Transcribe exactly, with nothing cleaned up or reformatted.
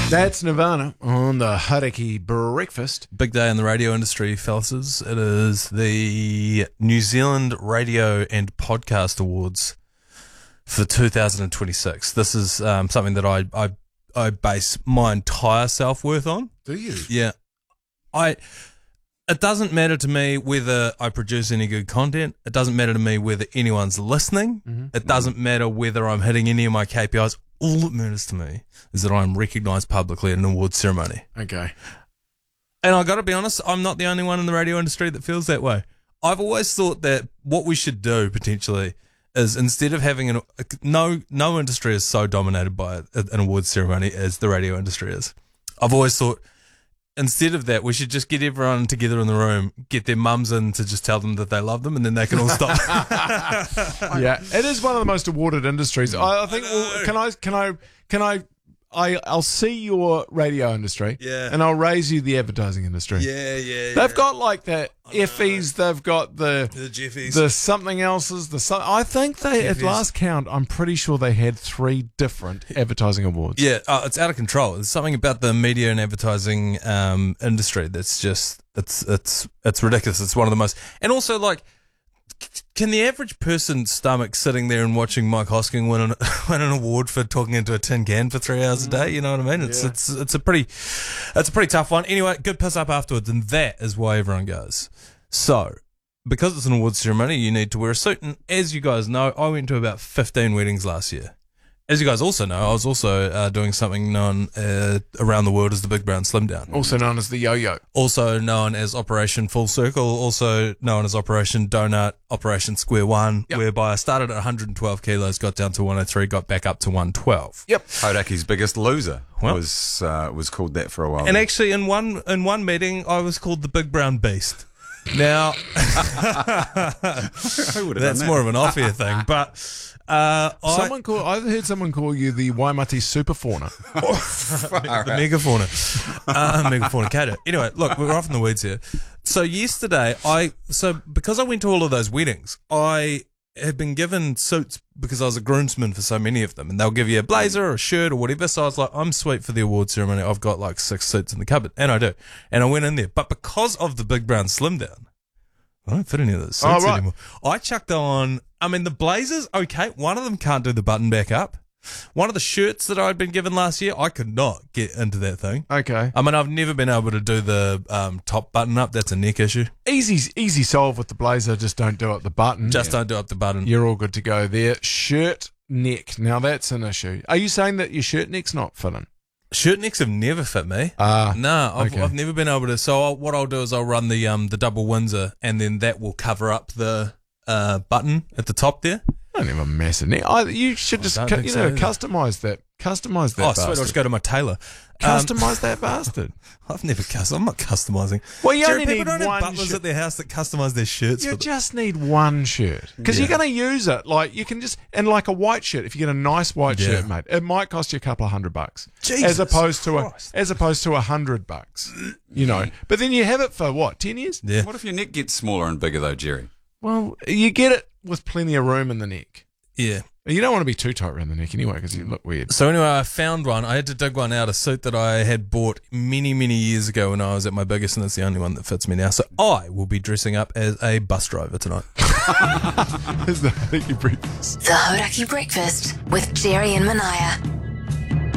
That's Nirvana on the Hauraki Breakfast. Big day in the radio industry, fellas. It is the New Zealand Radio and Podcast Awards for two thousand twenty-six. This is um, something that I, I I base my entire self-worth on. Do you? Yeah. I. It doesn't matter to me whether I produce any good content. It doesn't matter to me whether anyone's listening. Mm-hmm. It doesn't matter whether I'm hitting any of my K P Is. All that matters to me is that I'm recognised publicly at an awards ceremony. Okay. And I got to be honest, I'm not the only one in the radio industry that feels that way. I've always thought that what we should do potentially is, instead of having an no no industry is so dominated by an awards ceremony as the radio industry is. I've always thought, instead of that, we should just get everyone together in the room, get their mums in to just tell them that they love them, and then they can all stop. Yeah, it is one of the most awarded industries. I, I think. I well, can I? Can I? Can I? I, I'll see your radio industry, Yeah. and I'll raise you the advertising industry. Yeah, yeah. They've got like the Effies, they've got the the Jeffies. the something else's. The so- I think they Jeffies. at last count, I'm pretty sure they had three different advertising awards. Yeah, uh, it's out of control. There's something about the media and advertising um, industry that's just it's it's it's ridiculous. It's one of the most, and also like, can the average person stomach sitting there and watching Mike Hosking win an, win an award for talking into a tin can for three hours a day? You know what I mean? It's Yeah. it's it's a pretty it's a pretty tough one. Anyway, good piss up afterwards, and that is why everyone goes. So, because it's an awards ceremony, you need to wear a suit. And as you guys know, I went to about fifteen weddings last year. As you guys also know, I was also uh, doing something known uh, around the world as the Big Brown Slim Down. Also known as the yo-yo. Also known as Operation Full Circle, also known as Operation Donut, Operation Square One, Yep. whereby I started at one hundred twelve kilos, got down to one oh three, got back up to one twelve. Yep. Hauraki's Biggest Loser Well- was uh, was called that for a while. And actually, in one in one meeting, I was called the Big Brown Beast. Now, Who would have that's done more that? of an off-air thing, but uh, I, Someone call. I've heard someone call you the Waimati Superfauna. the megafauna, uh, megafaunicator. Anyway, look, we're off in the weeds here. So yesterday, I so because I went to all of those weddings, I had been given suits because I was a groomsman for so many of them, and they'll give you a blazer or a shirt or whatever. So I was like, I'm sweet for the award ceremony. I've got like six suits in the cupboard, and I do. And I went in there, but because of the Big Brown Slim Down, I don't fit any of those suits Oh, right. anymore. I chucked on, I mean, the blazers, okay, one of them can't do the button back up. One of the shirts that I'd been given last year, I could not get into that thing. Okay. I mean, I've never been able to do the um, top button up. That's a neck issue. Easy, easy solve with the blazer. Just don't do up the button. Just don't do up the button. You're all good to go there. Shirt neck. Now that's an issue. Are you saying that your shirt neck's not fitting? Shirt necks have never fit me. Ah. No, I've, okay. I've never been able to. So I'll, what I'll do is I'll run the um the double Windsor, and then that will cover up the uh button at the top there. I don't have a massive neck. I, you should just, don't cu- think you so know, either. customize that. Customize that Oh, bastard. sweet! I'll just go to my tailor. Um, Customize that bastard. I've never custom. I'm not customizing. Well, you Jerry, only people need don't one have butlers shirt. at their house that customize their shirts. You for them. just need one shirt because Yeah. you're going to use it. Like you can just and like a white shirt. If you get a nice white Yeah. shirt, mate, it might cost you a couple of hundred bucks, Jesus as opposed to Christ. a as opposed to a hundred bucks. You know, but then you have it for what ten years? Yeah. What if your neck gets smaller and bigger though, Jerry? Well, you get it with plenty of room in the neck. Yeah. You don't want to be too tight around the neck anyway because you look weird. So anyway, I found one. I had to dig one out, a suit that I had bought many, many years ago when I was at my biggest, and it's the only one that fits me now. So I will be dressing up as a bus driver tonight. Is that how you breathe this? The Hauraki Breakfast with Jerry and Manaya.